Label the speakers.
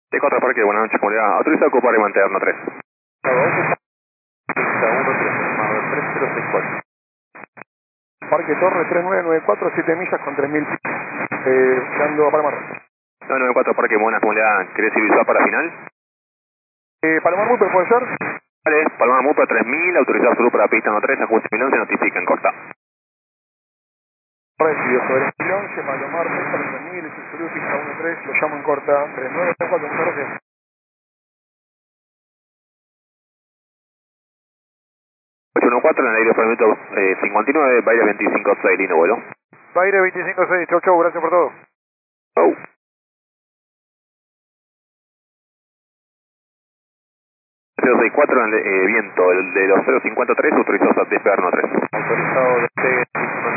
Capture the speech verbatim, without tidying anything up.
Speaker 1: T cuatro Parque, buenas noches, ¿cómo le va? Autoriza a ocupar y mantenernos tres.
Speaker 2: tres cero seis cuatro. Parque Torre tres nueve nueve cuatro, siete millas con tres mil. Eh, dando a Palomar.
Speaker 1: nueve nueve cuatro Parque, buenas, ¿cómo le va? ¿Querés ir visual para final?
Speaker 2: Eh, Palomar Muy, ¿puede ser?
Speaker 1: Vale, Palomar Mupa tres mil, autorizado absoluto para pista uno tres, ajuste mil once, notifican, corta.
Speaker 2: Recibido sobre el mil once, Palomar Muy, tres mil, es el Zulu, pista uno tres, lo llamo en corta, tres nueve cuatro, muchas gracias.
Speaker 1: ocho uno cuatro en el aire por el minuto eh, cincuenta y nueve, Baile veinticinco seis, lindo vuelo.
Speaker 2: Baire veinticinco seis, chau chau, gracias por todo.
Speaker 1: Oh. cero seis cuatro en el eh, viento, el de los cero cincuenta y tres, autorizado a despegar uno tres.
Speaker 2: Autorizado despegue